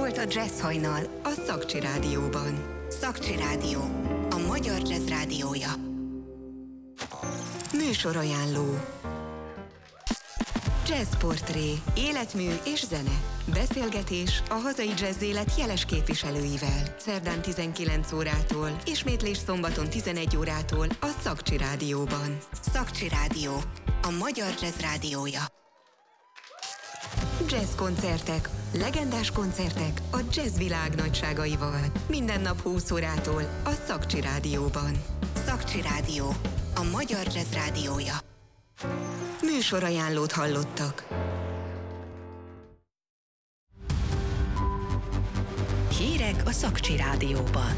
volt a Jazz Hajnal a Szakcsi Rádióban. Szakcsi Rádió, a magyar jazz rádiója. Műsorajánló. Jazzportré, életmű és zene. Beszélgetés a hazai jazz élet jeles képviselőivel. Szerdán 19 órától, ismétlés szombaton 11 órától a Szakcsi Rádióban. Szakcsi Rádió, a magyar jazz rádiója. Jazz koncertek, legendás koncertek a jazz világ nagyságaival. Minden nap 20 órától a Szakcsi Rádióban. Szakcsi Rádió, a magyar jazz rádiója. Műsorajánlót hallottak. Hírek a Szakcsi Rádióban.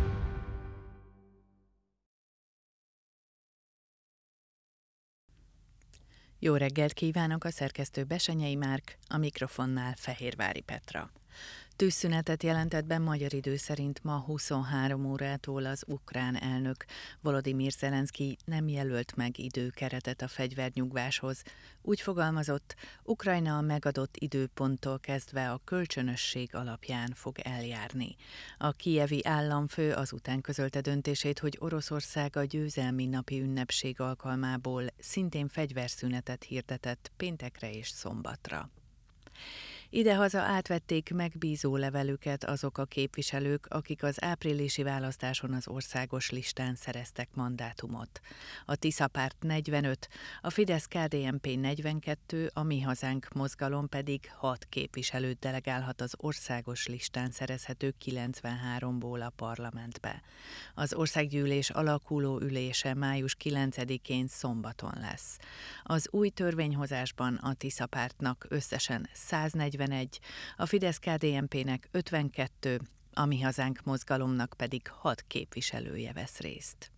Jó reggelt kívánok, a szerkesztő Besenyei Márk, a mikrofonnál Fehérvári Petra. Tűzszünetet jelentett be magyar idő szerint ma 23 órától az ukrán elnök. Volodymyr Zelenszkij nem jelölt meg időkeretet a fegyvernyugváshoz. Úgy fogalmazott, Ukrajna a megadott időponttól kezdve a kölcsönösség alapján fog eljárni. A kijevi államfő azután közölte döntését, hogy Oroszország a győzelmi napi ünnepség alkalmából szintén fegyverszünetet hirdetett péntekre és szombatra. Idehaza átvették megbízó levelüket azok a képviselők, akik az áprilisi választáson az országos listán szereztek mandátumot. A Tisza Párt 45, a Fidesz-KDNP 42, a Mi Hazánk mozgalom pedig 6 képviselőt delegálhat az országos listán szerezhető 93-ból a parlamentbe. Az országgyűlés alakuló ülése május 9-én szombaton lesz. Az új törvényhozásban a Tisza Pártnak összesen 141, a Fidesz-KDNP-nek 52, a Mi Hazánk mozgalomnak pedig 6 képviselője vesz részt.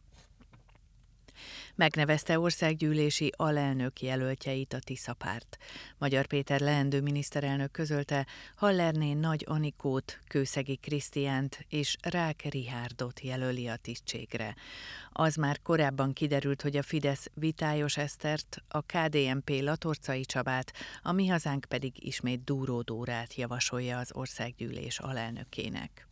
Megnevezte országgyűlési alelnök jelöltjeit a Tisza Párt. Magyar Péter leendő miniszterelnök közölte, Hallerné Nagy Anikót, Kőszegi Krisztiánt és Rák Rihárdot jelöli a tisztségre. Az már korábban kiderült, hogy a Fidesz Vitályos Esztert, a KDNP Latorcai Csabát, a Mi Hazánk pedig ismét Dúró Dórát javasolja az országgyűlés alelnökének.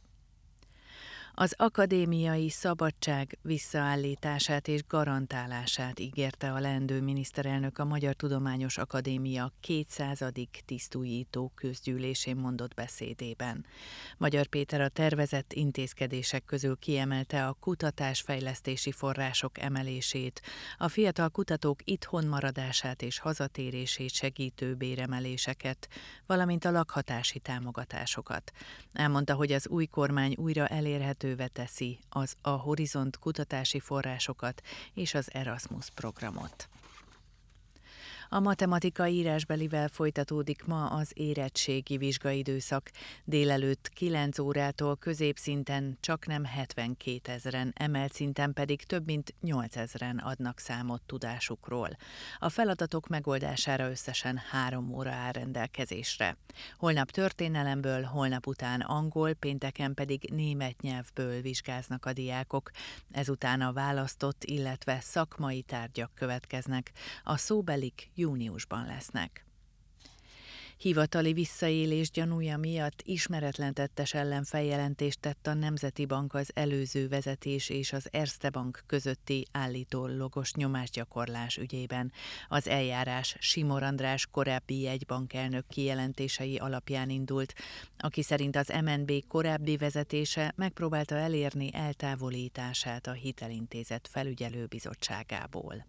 Az akadémiai szabadság visszaállítását és garantálását ígérte a leendő miniszterelnök a Magyar Tudományos Akadémia 200. tisztújító közgyűlésén mondott beszédében. Magyar Péter a tervezett intézkedések közül kiemelte a kutatásfejlesztési források emelését, a fiatal kutatók itthon maradását és hazatérését segítő béremeléseket, valamint a lakhatási támogatásokat. Elmondta, hogy az új kormány újra elérhetővé teszi a Horizont kutatási forrásokat és az Erasmus programot. A matematika írásbelivel folytatódik ma az érettségi vizsgaidőszak. Délelőtt 9 órától középszinten csaknem 72 000-en, emelt szinten pedig több mint 8 000-en adnak számot tudásukról. A feladatok megoldására összesen 3 óra áll rendelkezésre. Holnap történelemből, holnap után angol, pénteken pedig német nyelvből vizsgáznak a diákok. Ezután a választott, illetve szakmai tárgyak következnek. A szóbelik júniusban lesznek. Hivatali visszaélés gyanúja miatt ismeretlen tettes ellen feljelentést tett a Nemzeti Bank az előző vezetés és az Erste Bank közötti állítólagos nyomásgyakorlás ügyében. Az eljárás Simor András korábbi jegybankelnök kijelentései alapján indult, aki szerint az MNB korábbi vezetése megpróbálta elérni eltávolítását a hitelintézet felügyelőbizottságából.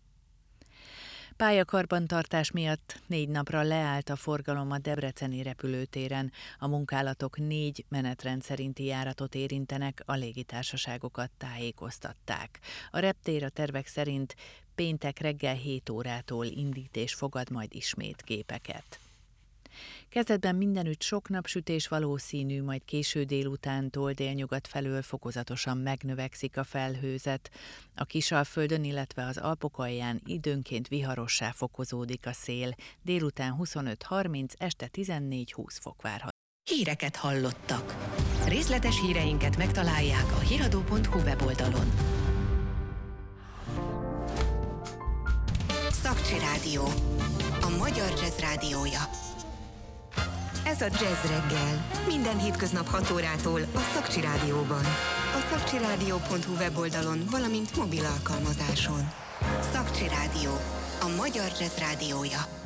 Pályakarbantartás miatt 4 napra leállt a forgalom a debreceni repülőtéren. A munkálatok 4 menetrend szerinti járatot érintenek, a légitársaságokat tájékoztatták. A reptér a tervek szerint péntek reggel 7 órától indít és fogad majd ismét gépeket. Kezdetben mindenütt sok napsütés valószínű, majd késő délutántól délnyugat felől fokozatosan megnövekszik a felhőzet. A Kisalföldön, illetve az Alpok alján időnként viharossá fokozódik a szél. Délután 25-30, este 14-20 fok várható. Híreket hallottak. Részletes híreinket megtalálják a hiradó.hu weboldalon. Szakcsi Rádió, a magyar jazz rádiója. Ez a Jazz Reggel. Minden hétköznap 6 órától a Szakcsi Rádióban. A szakcsirádió.hu weboldalon, valamint mobil alkalmazáson. Szakcsi Rádió. A magyar jazz rádiója.